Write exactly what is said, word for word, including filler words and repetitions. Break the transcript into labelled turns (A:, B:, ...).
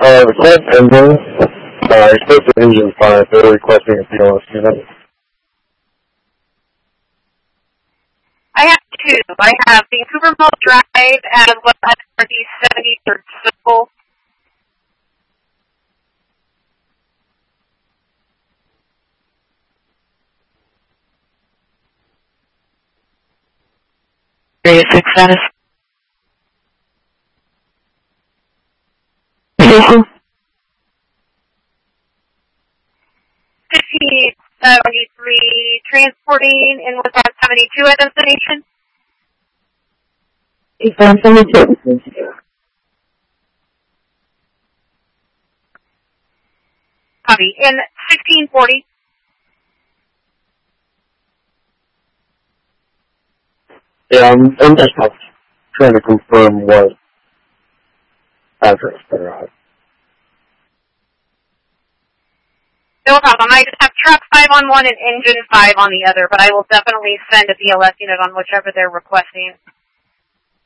A: Uh, request engine. Uh, request engine five. They're requesting a P L S unit.
B: I have two. I have Vancouver Mall Drive as well as the seventy-third Circle.
C: Area six status.
B: fifteen seventy-three, transporting in without seventy-two at destination.
C: Eastbound seventy-two.
B: Copy. In sixteen forty.
A: Yeah, I'm, I'm just trying to confirm what address they're at.
B: No problem. I just have truck five on one and engine five on the other, but I will definitely send a B L S unit on whichever they're requesting.